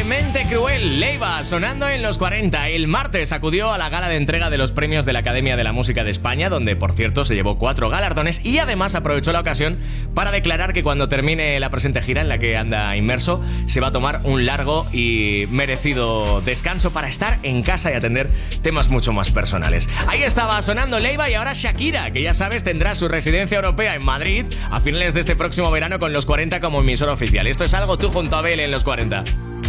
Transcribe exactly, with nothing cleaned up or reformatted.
Mente Cruel, Leiva, sonando en los cuarenta. El martes acudió a la gala de entrega de los premios de la Academia de la Música de España, donde por cierto se llevó cuatro galardones, y además aprovechó la ocasión para declarar que cuando termine la presente gira en la que anda inmerso, se va a tomar un largo y merecido descanso para estar en casa y atender temas mucho más personales. Ahí estaba sonando Leiva, y ahora Shakira, que ya sabes tendrá su residencia europea en Madrid a finales de este próximo verano con los cuarenta como emisora oficial. Esto es Algo, tú junto a Abel en los cuarenta.